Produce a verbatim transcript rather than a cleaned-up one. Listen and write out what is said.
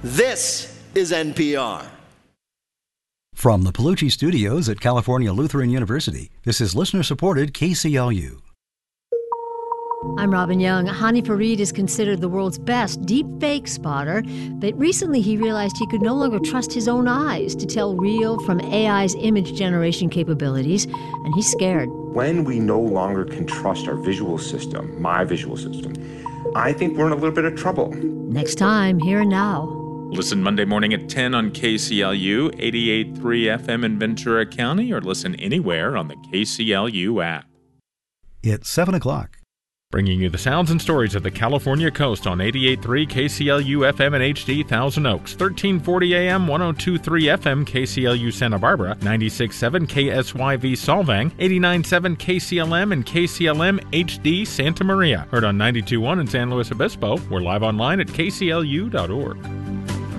This is N P R. From the Palucci Studios at California Lutheran University, this is listener-supported K C L U. I'm Robin Young. Hani Farid is considered the world's best deep-fake spotter, but recently he realized he could no longer trust his own eyes to tell real from A I's image generation capabilities, and he's scared. When we no longer can trust our visual system, my visual system, I think we're in a little bit of trouble. Next time, Here and Now. Listen Monday morning at ten on K C L U, eighty-eight point three F M in Ventura County, or listen anywhere on the K C L U app. It's seven o'clock. Bringing you the sounds and stories of the California coast on eighty-eight point three K C L U F M and H D Thousand Oaks, thirteen forty A M, one oh two point three F M K C L U Santa Barbara, ninety-six point seven K S Y V Solvang, eighty-nine point seven K C L M and K C L M H D Santa Maria. Heard on ninety-two point one in San Luis Obispo. We're live online at K C L U dot org.